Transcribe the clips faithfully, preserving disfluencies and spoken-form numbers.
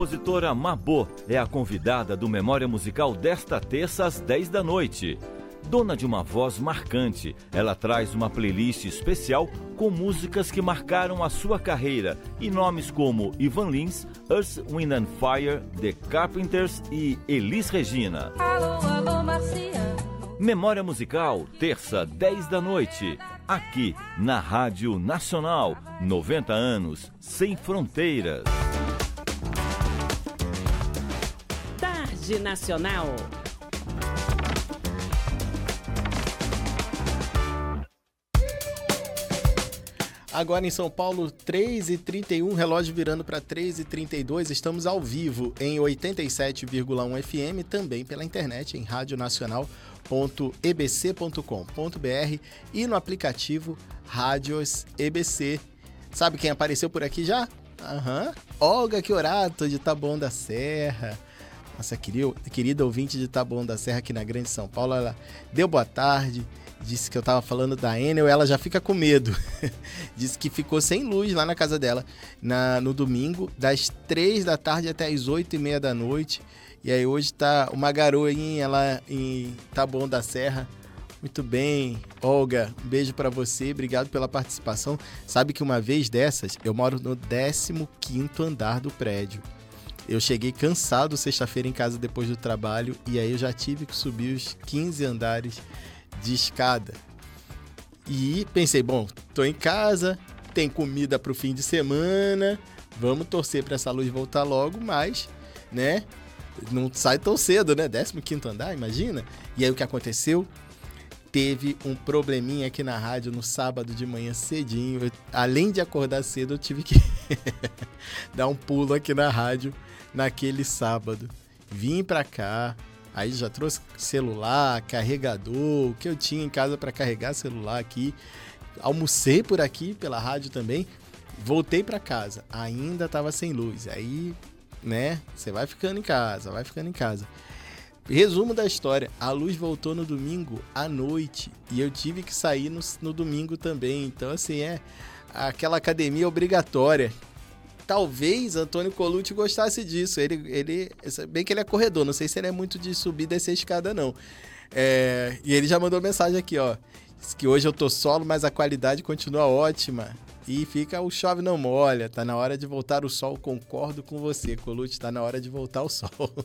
A compositora Mabô é a convidada do Memória Musical desta terça às dez da noite. Dona de uma voz marcante, ela traz uma playlist especial com músicas que marcaram a sua carreira e nomes como Ivan Lins, Earth, Wind and Fire, The Carpenters e Elis Regina. Alô, alô, Marcia. Memória Musical, terça, dez da noite, aqui na Rádio Nacional, noventa anos, sem fronteiras. Tarde Nacional. Agora em São Paulo, três e trinta e um, relógio virando para três e trinta e dois. Estamos ao vivo em oitenta e sete vírgula um F M, também pela internet em radionacional ponto e b c ponto com ponto b r e no aplicativo Rádios E B C. Sabe quem apareceu por aqui já? Aham, Olga Chiorato, de Taboão da Serra. Nossa querida, querida ouvinte de Taboão da Serra aqui na Grande São Paulo. Ela deu boa tarde. Disse que eu estava falando da Enel, ela já fica com medo. Disse que ficou sem luz lá na casa dela na, no domingo, das três da tarde até as oito e meia da noite. E aí hoje tá uma garoinha lá em Taboão da Serra. Muito bem, Olga, um beijo para você, obrigado pela participação. Sabe que uma vez dessas, eu moro no décimo quinto andar do prédio. Eu cheguei cansado sexta-feira em casa depois do trabalho e aí eu já tive que subir os quinze andares de escada. E pensei, bom, tô em casa, tem comida pro fim de semana, vamos torcer para essa luz voltar logo, mas, né, não sai tão cedo, né? décimo quinto andar, imagina? E aí o que aconteceu? Teve um probleminha aqui na rádio no sábado de manhã cedinho. Eu, além de acordar cedo, eu tive que dar um pulo aqui na rádio naquele sábado. Vim pra cá. Aí já trouxe celular, carregador, o que eu tinha em casa para carregar celular aqui. Almocei por aqui, pela rádio também. Voltei para casa, ainda estava sem luz. Aí, né, você vai ficando em casa, vai ficando em casa. Resumo da história, a luz voltou no domingo à noite e eu tive que sair no, no domingo também. Então, assim, é aquela academia obrigatória. Talvez Antônio Colucci gostasse disso. Ele, ele, bem que ele é corredor, não sei se ele é muito de subir e descer a escada, não. É, e ele já mandou mensagem aqui, ó. Diz que hoje eu tô solo, mas a qualidade continua ótima. E fica o chove não molha. Tá na hora de voltar o sol. Concordo com você, Colucci. Tá na hora de voltar o sol.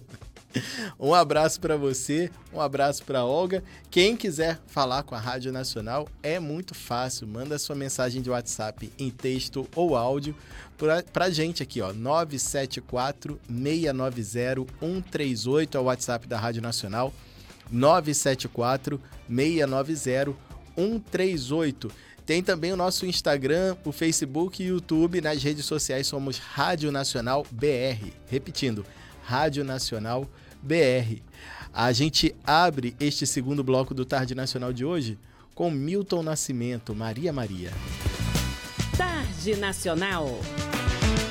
Um abraço para você, um abraço para Olga. Quem quiser falar com a Rádio Nacional é muito fácil. Manda sua mensagem de WhatsApp em texto ou áudio pra, pra gente aqui, ó. nove sete quatro, seis nove zero, um três oito é o WhatsApp da Rádio Nacional. nove sete quatro, seis nove zero, um três oito. Tem também o nosso Instagram, o Facebook e o YouTube. Nas redes sociais somos Rádio Nacional B R. Repetindo, Rádio Nacional B R. A gente abre este segundo bloco do Tarde Nacional de hoje com Milton Nascimento, Maria Maria. Tarde Nacional.